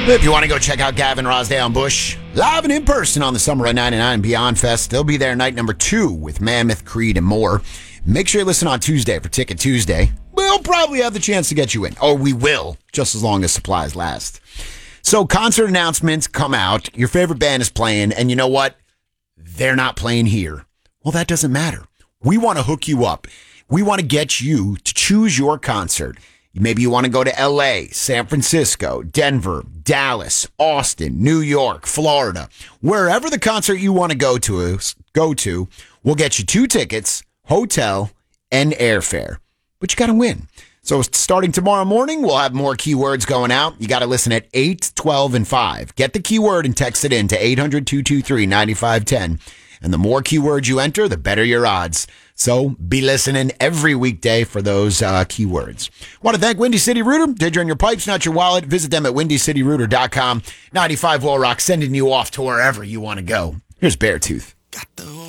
If you want to go check out Gavin Rosdale and Bush live and in person on the Summer of '99 Beyond Fest, they'll be there night number 2 with Mammoth, Creed, and more. Make sure you listen on Tuesday for Ticket Tuesday. We'll probably have the chance to get you in. Or we will, just as long as supplies last. So concert announcements come out. Your favorite band is playing, and you know what? They're not playing here. Well, that doesn't matter. We want to hook you up. We want to get you to choose your concert. Maybe you want to go to L.A., San Francisco, Denver, Dallas, Austin, New York, Florida. Wherever the concert you want to go to, we'll get you 2 tickets, hotel, and airfare. But you got to win. So starting tomorrow morning, we'll have more keywords going out. You got to listen at 8, 12, and 5. Get the keyword and text it in to 800-223-9510. And the more keywords you enter, the better your odds. So be listening every weekday for those keywords. Want to thank Windy City Rooter. Did you on your pipes, not your wallet? Visit them at windycityrooter.com. 95 Will Rock, sending you off to wherever you want to go. Here's Beartooth.